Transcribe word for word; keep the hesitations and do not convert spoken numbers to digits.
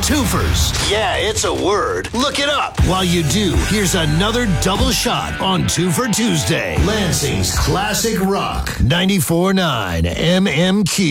Twofers. Yeah, it's a word. Look it up. While you do, here's another double shot on Two for Tuesday. Lansing's Classic Rock. ninety-four point nine M M Q.